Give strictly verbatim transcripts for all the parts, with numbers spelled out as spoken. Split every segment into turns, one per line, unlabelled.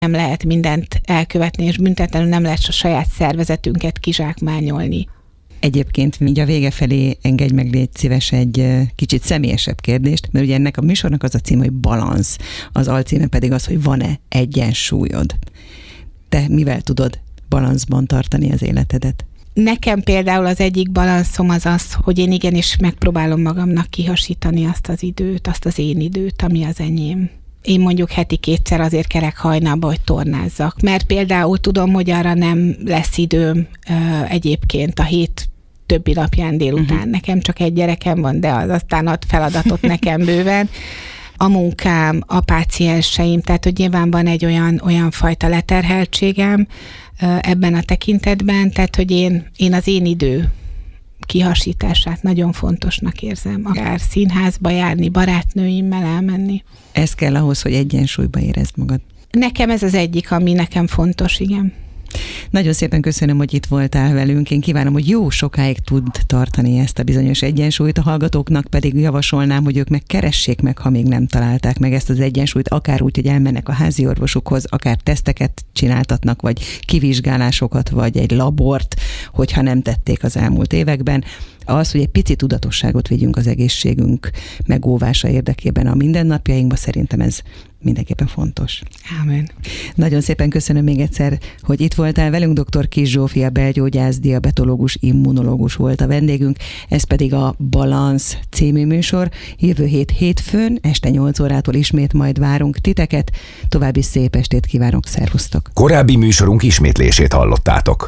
Nem lehet mindent elkövetni, és büntetlenül nem lehet a saját szervezetünket kizsákmányolni.
Egyébként így a vége felé engedj meg, légy szíves egy kicsit személyesebb kérdést, mert ugye ennek a műsornak az a cím, hogy balansz, az alcíme pedig az, hogy van-e egyensúlyod. Te mivel tudod balanszban tartani az életedet?
Nekem például az egyik balanszom az az, hogy én igenis megpróbálom magamnak kihasítani azt az időt, azt az én időt, ami az enyém. Én mondjuk heti kétszer azért kerek hajnalba, hogy tornázzak, mert például tudom, hogy arra nem lesz időm uh, egyébként a hét többi napján délután. Uh-huh. Nekem csak egy gyerekem van, de az aztán ad feladatot nekem bőven. A munkám, a pácienseim, tehát hogy nyilván van egy olyan, olyan fajta leterheltségem uh, ebben a tekintetben, tehát hogy én, én az én idő kihasítását nagyon fontosnak érzem. Akár színházba járni, barátnőimmel elmenni.
Ez kell ahhoz, hogy egyensúlyba érezd magad.
Nekem ez az egyik, ami nekem fontos, igen.
Nagyon szépen köszönöm, hogy itt voltál velünk. Én kívánom, hogy jó sokáig tud tartani ezt a bizonyos egyensúlyt. A hallgatóknak pedig javasolnám, hogy ők meg keressék meg, ha még nem találták meg ezt az egyensúlyt, akár úgy, hogy elmennek a házi orvosukhoz, akár teszteket csináltatnak, vagy kivizsgálásokat, vagy egy labort, hogyha nem tették az elmúlt években. Az, hogy egy pici tudatosságot vigyünk az egészségünk megóvása érdekében a mindennapjainkba, szerintem ez mindenképpen fontos.
Ámen.
Nagyon szépen köszönöm még egyszer, hogy itt voltál velünk. Dr. Kiss Zsófia belgyógyász, diabetológus, immunológus volt a vendégünk. Ez pedig a Balansz című műsor. Jövő hét hétfőn, este nyolc órától ismét majd várunk titeket. További szép estét kívánok, szervusztok!
Korábbi műsorunk ismétlését hallottátok.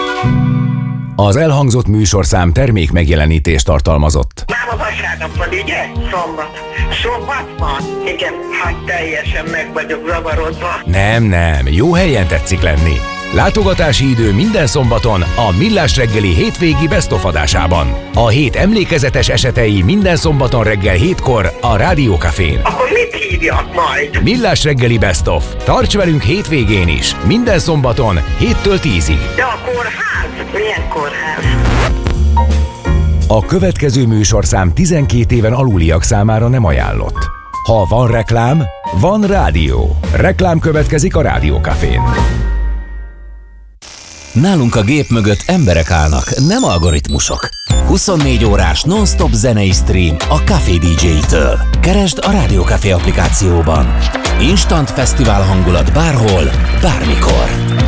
Az elhangzott műsorszám termék megjelenítést tartalmazott.
Már a vasárnap van, ugye? Szombat. Szombat van? Igen, hát teljesen meg vagyok zavarodva.
Nem, nem, jó helyen tetszik lenni. Látogatási idő minden szombaton a Millás reggeli hétvégi Best of adásában. A hét emlékezetes esetei minden szombaton reggel hétkor a Rádió Cafén.
Akkor mit hívjak majd?
Millás reggeli Best of. Tarts velünk hétvégén is. Minden szombaton héttől tízig.
De a kórház? Milyen kórház?
A következő műsorszám tizenkét éven aluliak számára nem ajánlott. Ha van reklám, van rádió. Reklám következik a Rádió Cafén.
Nálunk a gép mögött emberek állnak, nem algoritmusok. huszonnégy órás non-stop zenei stream a Café dé dzsé-től. Keresd a Rádió Café applikációban. Instant fesztivál hangulat bárhol, bármikor.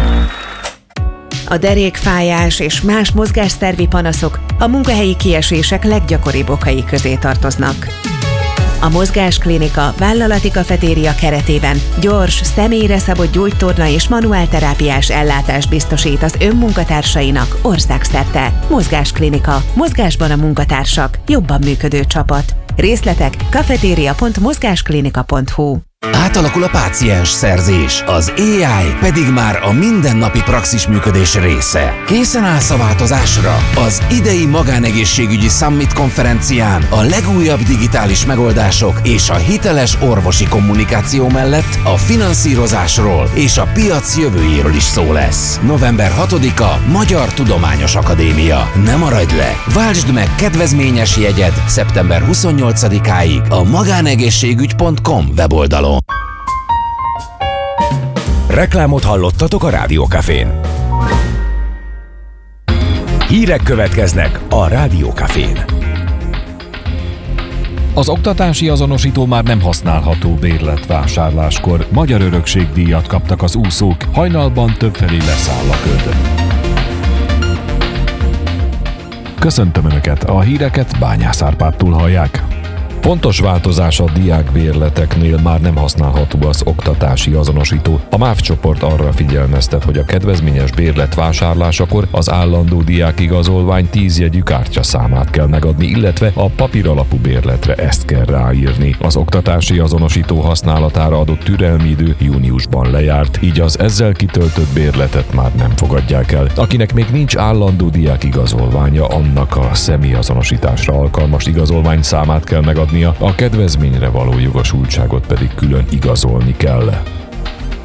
A derékfájás és más mozgásszervi panaszok a munkahelyi kiesések leggyakoribb okai közé tartoznak. A Mozgásklinika vállalati kafetéria keretében gyors, személyre szabott gyógytorna és manuálterápiás ellátást biztosít az önmunkatársainak országszerte. Mozgásklinika. Mozgásban a munkatársak. Jobban működő csapat. Részletek kafetéria pont mozgásklinika pont hu.
Átalakul a páciens szerzés, az á i pedig már a mindennapi praxis működés része. Készen állsz a változásra? Az idei magánegészségügyi Summit konferencián a legújabb digitális megoldások és a hiteles orvosi kommunikáció mellett a finanszírozásról és a piac jövőjéről is szó lesz. november hatodika Magyar Tudományos Akadémia. Ne maradj le! Váltsd meg kedvezményes jegyed szeptember huszonnyolcadikáig a magánegészségügy pont com weboldalon.
Reklámot hallottatok a Rádió Cafén. Hírek következnek a Rádió Cafén.
Az oktatási azonosító már nem használható bérletvásárláskor. Magyar örökségdíjat kaptak az úszók, hajnalban többfelé leszáll a köd. Köszöntöm Önöket, a híreket Bányász Árpádtól hallják. Fontos változás a diákbérleteknél, már nem használható az oktatási azonosító. A MÁV csoport arra figyelmeztet, hogy a kedvezményes bérlet vásárlásakor az állandó diákigazolvány tízjegyű kártyaszámát kell megadni, illetve a papíralapú bérletre ezt kell ráírni. Az oktatási azonosító használatára adott türelmi idő júniusban lejárt, így az ezzel kitöltött bérletet már nem fogadják el. Akinek még nincs állandó diákigazolványa, annak a személyazonosításra alkalmas igazolvány számát kell megadni, a kedvezményre való jogosultságot pedig külön igazolni kell.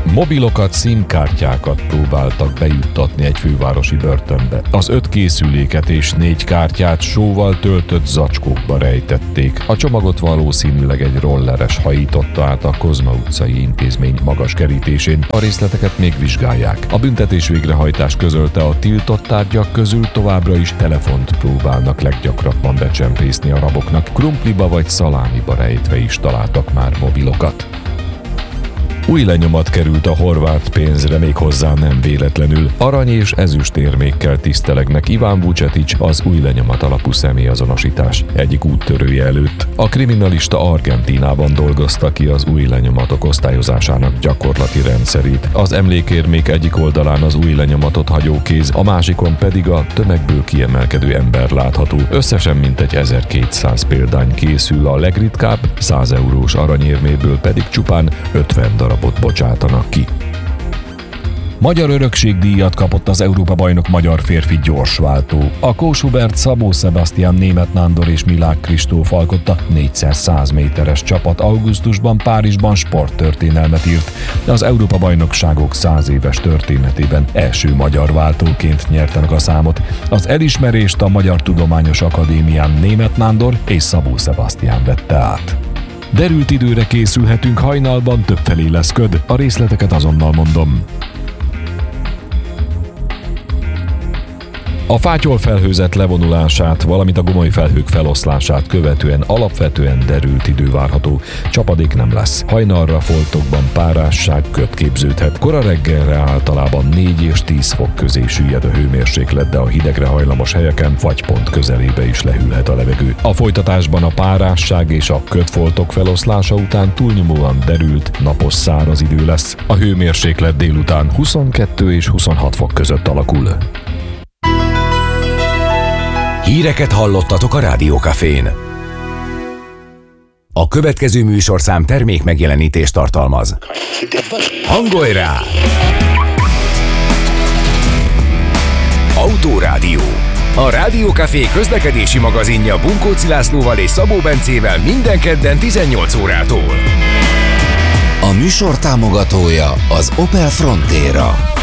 Mobilokat, SIM-kártyákat próbáltak bejuttatni egy fővárosi börtönbe. Az öt készüléket és négy kártyát sóval töltött zacskókba rejtették. A csomagot valószínűleg egy rolleres hajította át a Kozma utcai intézmény magas kerítésén. A részleteket még vizsgálják. A büntetés végrehajtás közölte, a tiltott tárgyak közül továbbra is telefont próbálnak leggyakrabban becsempészni a raboknak. Krumpliba vagy szalámiba rejtve is találtak már mobilokat. Új lenyomat került a horvát pénzre, méghozzá nem véletlenül. Arany és ezüst érmékkel tisztelegnek Iván Vucetić, az új lenyomat alapú személyazonosítás egyik úttörője előtt. A kriminalista Argentínában dolgozta ki az új lenyomatok osztályozásának gyakorlati rendszerét. Az emlékérmék egyik oldalán az új lenyomatot hagyó kéz, a másikon pedig a tömegből kiemelkedő ember látható. Összesen mintegy ezerkétszáz példány készül, a legritkább száz eurós aranyérméből pedig csupán ötven darab bocsátanak ki. Magyar örökségdíjat kapott az Európa-bajnok magyar férfi gyorsváltó. A Kós Hubert, Szabó Sebastian, Németh Nándor és Milák Kristóf alkotta négyszer száz méteres csapat augusztusban Párizsban sporttörténelmet írt. Az Európa-bajnokságok száz éves történetében első magyar váltóként nyerte meg a számot. Az elismerést a Magyar Tudományos Akadémián Németh Nándor és Szabó Sebastian vette át. Derült időre készülhetünk, hajnalban többfelé lesz köd, a részleteket azonnal mondom. A fátyol felhőzet levonulását, valamint a gomoly felhők feloszlását követően alapvetően derült idő várható. Csapadék nem lesz. Hajnalra foltokban párásság, köd képződhet. Kora reggelre általában négy és tíz fok közé süllyed a hőmérséklet, de a hidegre hajlamos helyeken fagypont közelébe is lehűlhet a levegő. A folytatásban a párásság és a ködfoltok feloszlása után túlnyomóan derült, napos száraz idő lesz. A hőmérséklet délután huszonkettő és huszonhat fok között alakul.
Híreket hallottatok a Rádiókafén. A következő műsorszám termék megjelenítést tartalmaz. Hangolj rá! Autórádió. A Rádiókafé közlekedési magazinja Bunkóci Lászlóval és Szabó Bencével minden kedden tizennyolc órától.
A műsor támogatója az Opel Frontera.